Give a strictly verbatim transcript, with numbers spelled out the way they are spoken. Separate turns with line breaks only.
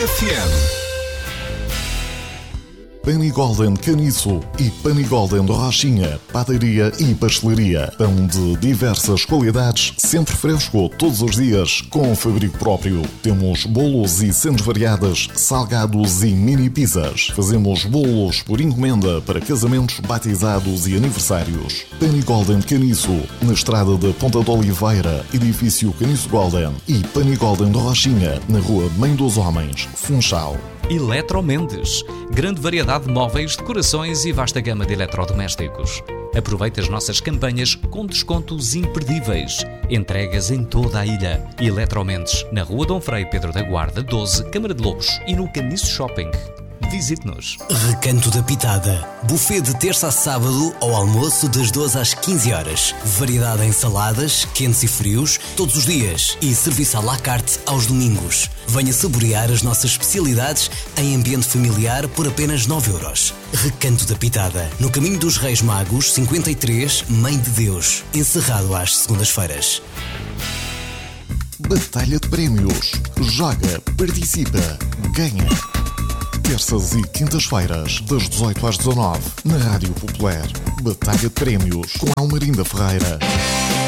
F M.
Penny Golden Caniço e Penny Golden Rochinha, padaria e pastelaria. Pão de diversas qualidades, sempre fresco, todos os dias, com fabrico próprio. Temos bolos e cenas variadas, salgados e mini pizzas. Fazemos bolos por encomenda para casamentos, batizados e aniversários. Penny Golden Caniço, na estrada da Ponta de Oliveira, edifício Caniço Golden. E Penny Golden Rochinha, na rua Mãe dos Homens, Funchal.
Eletromendes. Grande variedade de móveis, decorações e vasta gama de eletrodomésticos. Aproveite as nossas campanhas com descontos imperdíveis. Entregas em toda a ilha. Eletromendes, na rua Dom Frei Pedro da Guarda, doze, Câmara de Lobos e no Caniço Shopping. Visite-nos.
Recanto da Pitada. Buffet de terça a sábado ao almoço das doze às quinze horas. Variedade em saladas, quentes e frios, todos os dias. E serviço à la carte aos domingos. Venha saborear as nossas especialidades em ambiente familiar por apenas nove euros. Recanto da Pitada. No Caminho dos Reis Magos, cinquenta e três, Mãe de Deus. Encerrado às segundas-feiras.
Batalha de prémios. Joga, participa, ganha. Terças e quintas-feiras, das dezoito às dezanove, na Rádio Popular. Batalha de Prémios, com Almarinda Ferreira.